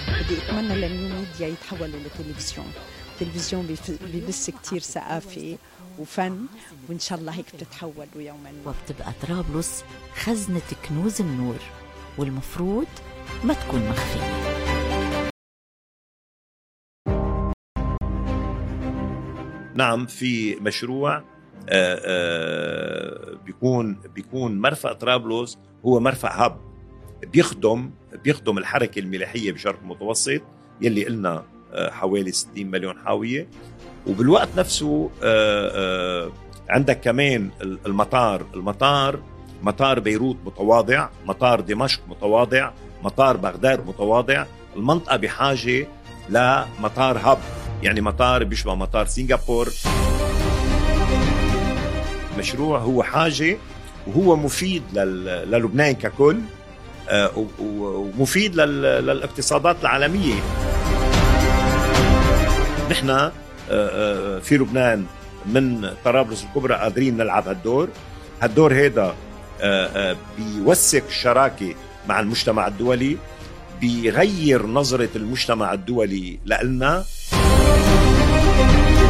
بدي أتمنى للنيو ميديا يتحولوا لتلفزيون. التلفزيون بيبث كتير ثقافة وفن، وإن شاء الله هيك بتتحولوا يوما ما. وبتبقى طرابلس خزنة كنوز النور، والمفروض ما تكون مخفية. نعم، في مشروع بيكون مرفأ طرابلس هو مرفأ هاب بيخدم الحركة الملاحية بشرق المتوسط يلي قلنا حوالي 60 مليون حاوية. وبالوقت نفسه عندك كمان مطار بيروت متواضع، مطار دمشق متواضع، مطار بغداد متواضع. المنطقة بحاجة لمطار هاب، يعني مطار بيشبه مطار سنغافور. مشروع هو حاجة وهو مفيد للبنان ككل، ومفيد للاقتصادات العالمية. نحن في لبنان من طرابلس الكبرى قادرين نلعب هالدور هيدا بيوثق الشراكة مع المجتمع الدولي، بيغير نظرة المجتمع الدولي لنا.